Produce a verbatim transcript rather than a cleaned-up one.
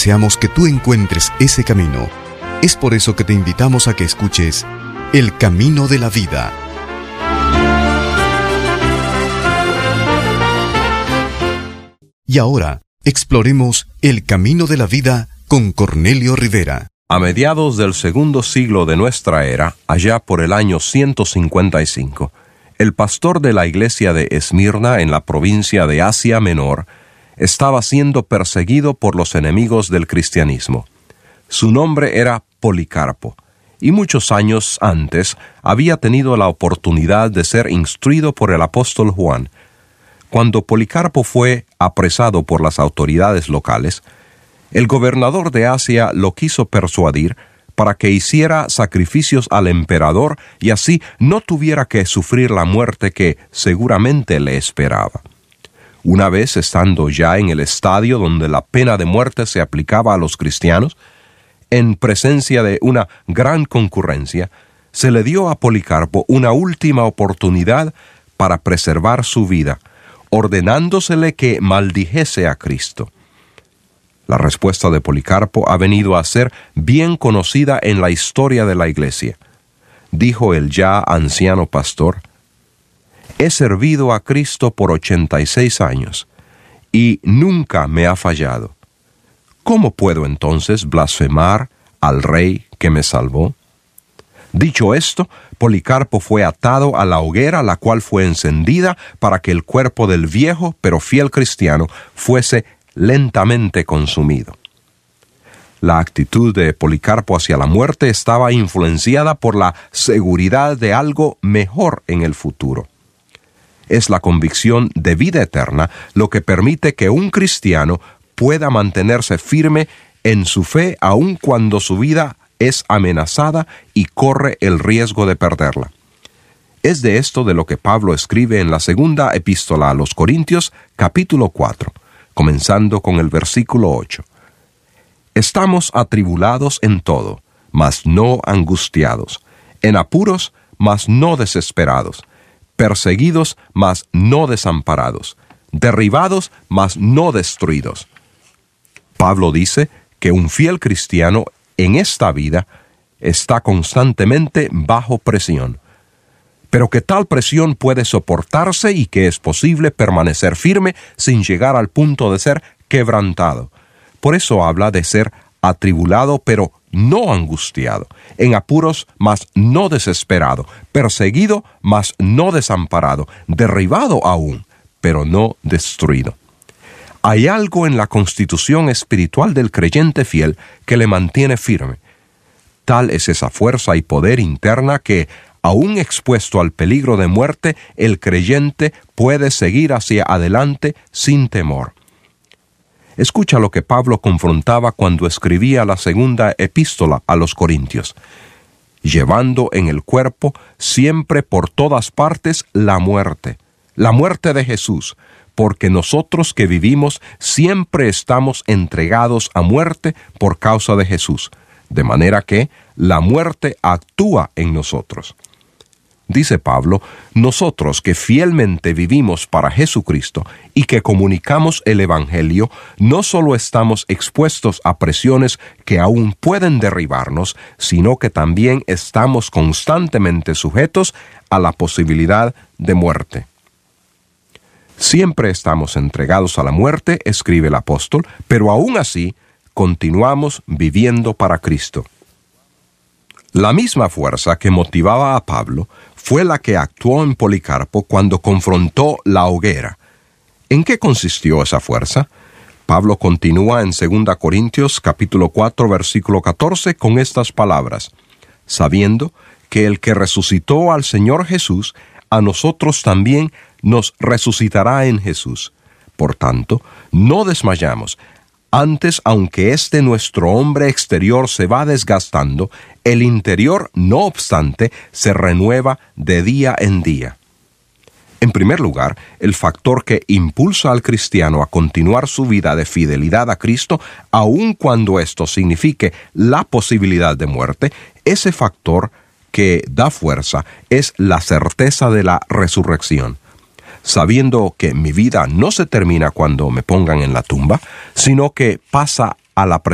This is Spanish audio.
deseamos que tú encuentres ese camino. Es por eso que te invitamos a que escuches El Camino de la Vida. Y ahora, exploremos El Camino de la Vida con Cornelio Rivera. A mediados del segundo siglo de nuestra era, allá por el año ciento cincuenta y cinco, el pastor de la iglesia de Esmirna en la provincia de Asia Menor estaba siendo perseguido por los enemigos del cristianismo. Su nombre era Policarpo, y muchos años antes había tenido la oportunidad de ser instruido por el apóstol Juan. Cuando Policarpo fue apresado por las autoridades locales, el gobernador de Asia lo quiso persuadir para que hiciera sacrificios al emperador y así no tuviera que sufrir la muerte que seguramente le esperaba. Una vez estando ya en el estadio donde la pena de muerte se aplicaba a los cristianos, en presencia de una gran concurrencia, se le dio a Policarpo una última oportunidad para preservar su vida, ordenándosele que maldijese a Cristo. La respuesta de Policarpo ha venido a ser bien conocida en la historia de la Iglesia. Dijo el ya anciano pastor: «He servido a Cristo por ochenta y seis años, y nunca me ha fallado. ¿Cómo puedo entonces blasfemar al Rey que me salvó?» Dicho esto, Policarpo fue atado a la hoguera, la cual fue encendida para que el cuerpo del viejo pero fiel cristiano fuese lentamente consumido. La actitud de Policarpo hacia la muerte estaba influenciada por la seguridad de algo mejor en el futuro. Es la convicción de vida eterna lo que permite que un cristiano pueda mantenerse firme en su fe aun cuando su vida es amenazada y corre el riesgo de perderla. Es de esto de lo que Pablo escribe en la segunda epístola a los Corintios, capítulo cuatro, comenzando con el versículo ocho. «Estamos atribulados en todo, mas no angustiados, en apuros, mas no desesperados, perseguidos, mas no desamparados, derribados, mas no destruidos». Pablo dice que un fiel cristiano en esta vida está constantemente bajo presión, pero que tal presión puede soportarse y que es posible permanecer firme sin llegar al punto de ser quebrantado. Por eso habla de ser atribulado pero no angustiado, en apuros mas no desesperado, perseguido mas no desamparado, derribado aún, pero no destruido. Hay algo en la constitución espiritual del creyente fiel que le mantiene firme. Tal es esa fuerza y poder interna que, aún expuesto al peligro de muerte, el creyente puede seguir hacia adelante sin temor. Escucha lo que Pablo confrontaba cuando escribía la segunda epístola a los Corintios: «Llevando en el cuerpo siempre por todas partes la muerte, la muerte de Jesús, porque nosotros que vivimos siempre estamos entregados a muerte por causa de Jesús, de manera que la muerte actúa en nosotros». Dice Pablo, nosotros que fielmente vivimos para Jesucristo y que comunicamos el Evangelio, no solo estamos expuestos a presiones que aún pueden derribarnos, sino que también estamos constantemente sujetos a la posibilidad de muerte. Siempre estamos entregados a la muerte, escribe el apóstol, pero aún así continuamos viviendo para Cristo. La misma fuerza que motivaba a Pablo fue la que actuó en Policarpo cuando confrontó la hoguera. ¿En qué consistió esa fuerza? Pablo continúa en segunda Corintios capítulo cuatro versículo catorce con estas palabras: «Sabiendo que el que resucitó al Señor Jesús, a nosotros también nos resucitará en Jesús. Por tanto, no desmayamos. Antes, aunque este nuestro hombre exterior se va desgastando, el interior, no obstante, se renueva de día en día». En primer lugar, el factor que impulsa al cristiano a continuar su vida de fidelidad a Cristo, aun cuando esto signifique la posibilidad de muerte, ese factor que da fuerza es la certeza de la resurrección. Sabiendo que mi vida no se termina cuando me pongan en la tumba, sino que pasa a la presencia